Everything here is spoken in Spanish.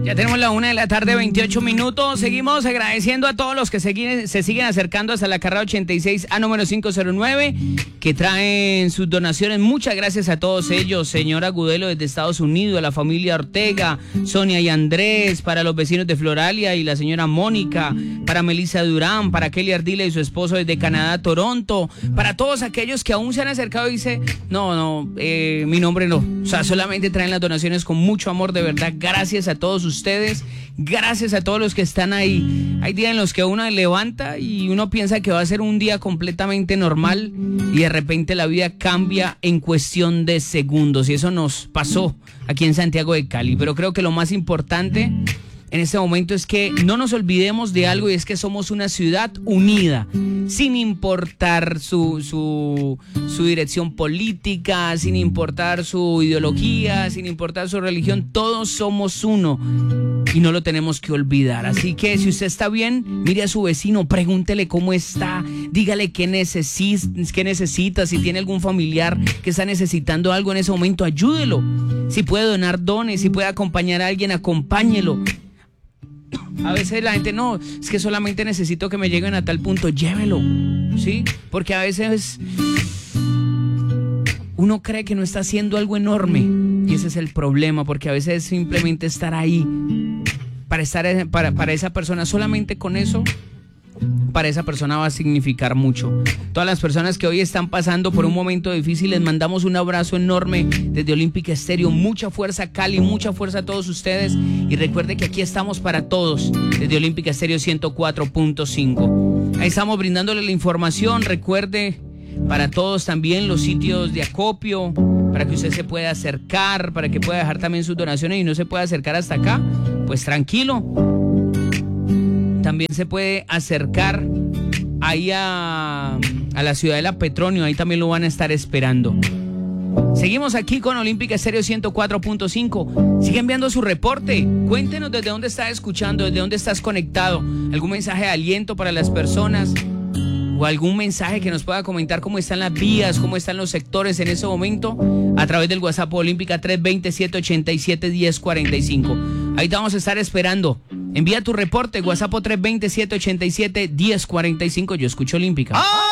Ya tenemos la 1:00 PM, 28 minutos. Seguimos agradeciendo a todos los que se siguen acercando hasta la carrera 86A número 509, que traen sus donaciones. Muchas gracias a todos ellos. Señora Agudelo desde Estados Unidos, a la familia Ortega, Sonia y Andrés, para los vecinos de Floralia y la señora Mónica, para Melissa Durán, para Kelly Ardila y su esposo desde Canadá, Toronto, para todos aquellos que aún se han acercado y dicen, mi nombre no. O sea, solamente traen las donaciones con mucho amor, de verdad. Gracias a todos ustedes, gracias a todos los que están ahí. Hay días en los que uno levanta y uno piensa que va a ser un día completamente normal y de repente la vida cambia en cuestión de segundos, y eso nos pasó aquí en Santiago de Cali. Pero creo que lo más importante en este momento es que no nos olvidemos de algo, y es que somos una ciudad unida, sin importar su dirección política, sin importar su ideología, sin importar su religión. Todos somos uno y no lo tenemos que olvidar. Así que si usted está bien, mire a su vecino, pregúntele cómo está, dígale qué necesita, si tiene algún familiar que está necesitando algo en ese momento, ayúdelo. Si puede donar, done. Si puede acompañar a alguien, acompáñelo. A veces la gente, no, es que solamente necesito que me lleguen a tal punto, llévelo, ¿sí? Porque a veces uno cree que no está haciendo algo enorme, y ese es el problema, porque a veces simplemente estar ahí para esa persona, solamente con eso, para esa persona va a significar mucho. Todas las personas que hoy están pasando por un momento difícil, les mandamos un abrazo enorme desde Olímpica Estéreo. Mucha fuerza, Cali, mucha fuerza a todos ustedes, y recuerde que aquí estamos para todos desde Olímpica Estéreo 104.5. Ahí estamos brindándole la información. Recuerde, para todos también los sitios de acopio, para que usted se pueda acercar, para que pueda dejar también sus donaciones y no se pueda acercar hasta acá, pues tranquilo. También se puede acercar ahí a la Ciudadela Petronio, ahí también lo van a estar esperando. Seguimos aquí con Olímpica Estéreo 104.5. Sigue enviando su reporte. Cuéntenos desde dónde está escuchando, desde dónde estás conectado. Algún mensaje de aliento para las personas, o algún mensaje que nos pueda comentar cómo están las vías, cómo están los sectores en ese momento, a través del WhatsApp Olímpica 320-787-1045. Ahí te vamos a estar esperando. Envía tu reporte, WhatsApp 320-787-1045. Yo escucho Olímpica.